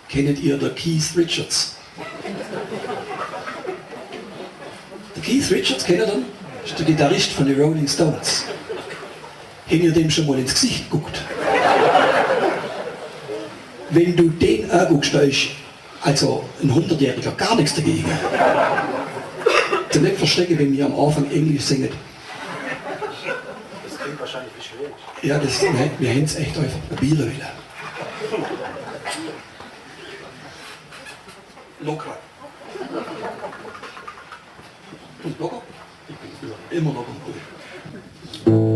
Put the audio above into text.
Kennt ihr den Keith Richards? Der Keith Richards, kennt ihr den? Das ist der Gitarrist von den Rolling Stones. Habt ihr dem schon mal ins Gesicht geguckt? Wenn du den anguckst, da ist also ein 100-Jähriger gar nichts dagegen. Nicht verstecken, wenn wir am Anfang Englisch singen. Das klingt wahrscheinlich wie schwierig. Ja, wir haben es echt einfach probieren wollen. Locker. Und locker? Immer locker.